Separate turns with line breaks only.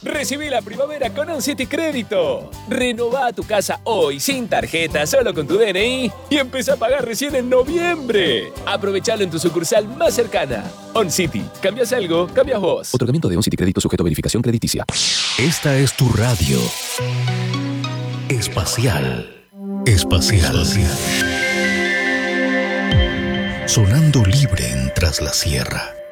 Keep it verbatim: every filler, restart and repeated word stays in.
Recibí la primavera con OnCity Crédito. Renová tu casa hoy sin tarjeta, solo con tu D N I y empezá a pagar recién en noviembre. Aprovechalo en tu sucursal más cercana. OnCity. ¿Cambias algo? Cambias vos.
Otorgamiento de OnCity Crédito sujeto a verificación crediticia.
Esta es tu radio. Espacial. Espacial. Sonando libre en Tras la Sierra.